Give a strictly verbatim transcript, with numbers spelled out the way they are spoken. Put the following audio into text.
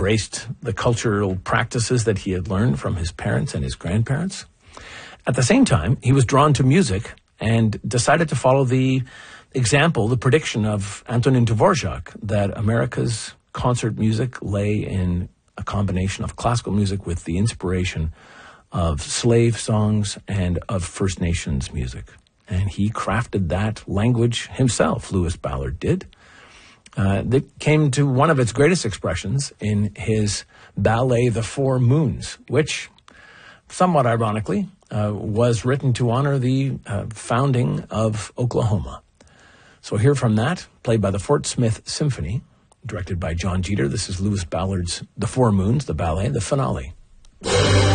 embraced the cultural practices that he had learned from his parents and his grandparents. At the same time, he was drawn to music and decided to follow the example, the prediction of Antonin Dvorak, that America's concert music lay in a combination of classical music with the inspiration of slave songs and of First Nations music. And he crafted that language himself, Lewis Ballard did. Uh, that came to one of its greatest expressions in his ballet, The Four Moons, which, somewhat ironically, uh, was written to honor the uh, founding of Oklahoma. So here from that, played by the Fort Smith Symphony, directed by John Jeter. This is Lewis Ballard's The Four Moons, the ballet, the finale.